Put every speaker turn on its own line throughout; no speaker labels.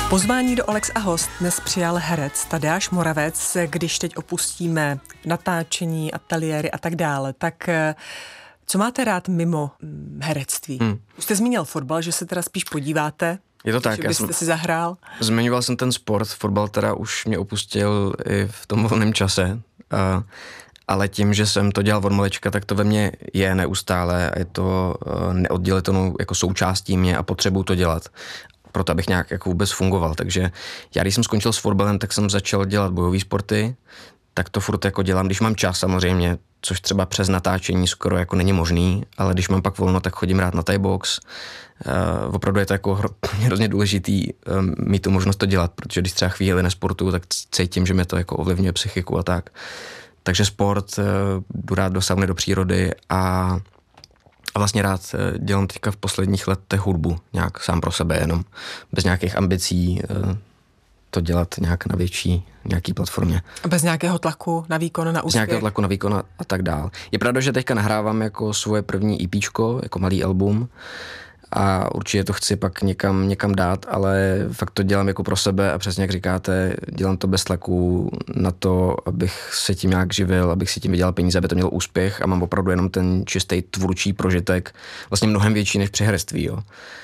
Pozvání do Alex a host dnes přijal herec Tadeáš Moravec. Když teď opustíme natáčení, ateliéry a tak dále, tak co máte rád mimo herectví? Už jste zmínil fotbal, že se teda spíš podíváte.
Je to tak,
že byste si zahrál.
Zmiňoval jsem ten sport, fotbal teda už mě opustil i v tom volném čase, ale tím, že jsem to dělal od malička, tak to ve mně je neustále a je to neoddělitelnou jako součástí mě a potřebuji to dělat, proto abych nějak jako vůbec fungoval. Takže já, když jsem skončil s fotbalem, tak jsem začal dělat bojové sporty, tak to furt jako dělám, když mám čas samozřejmě, což třeba přes natáčení skoro jako není možný, ale když mám pak volno, tak chodím rád na Thai box. Opravdu je to jako hrozně důležitý mít tu možnost to dělat, protože když třeba chvíli nesportuju, tak cítím, že mě to jako ovlivňuje psychiku a tak. Takže sport, jdu rád do sauny, do přírody a vlastně rád dělám teďka v posledních letech hudbu, nějak sám pro sebe jenom, bez nějakých ambicí to dělat nějak na větší nějaký platformě.
Bez nějakého tlaku na výkon, na úspěch?
Bez nějakého tlaku na výkon a tak dál. Je pravda, že teďka nahrávám jako svoje první EPčko, jako malý album a určitě to chci pak někam dát, ale fakt to dělám jako pro sebe a přesně jak říkáte, dělám to bez tlaku na to, abych se tím nějak živil, abych si tím vydělal peníze, aby to mělo úspěch a mám opravdu jenom ten čistý tvůrčí prožitek, vlastně mnohem větší než při herectví, jo.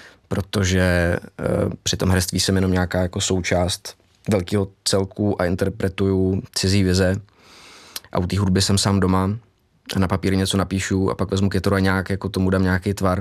Protože při tom herectví jsem jenom nějaká jako součást velkého celku a interpretuju cizí vize a u té hudby jsem sám doma a na papír něco napíšu a pak vezmu kytaru a nějak jako tomu dám nějaký tvar.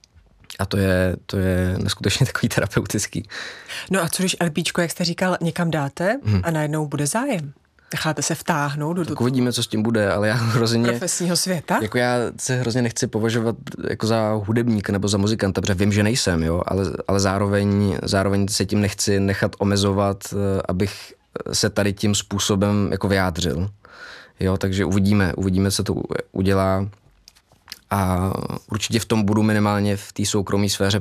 A to je neskutečně takový terapeutický.
No a co když LPčko, jak jste říkal, někam dáte a najednou bude zájem? Necháte se vtáhnout do
uvidíme, co s tím bude, ale já hrozně
profesního světa?
Jako já se hrozně nechci považovat jako za hudebníka nebo za muzikanta, protože vím, že nejsem, jo, ale zároveň se tím nechci nechat omezovat, abych se tady tím způsobem jako vyjádřil. Jo, takže uvidíme, co to udělá. A určitě v tom budu minimálně v té soukromé sféře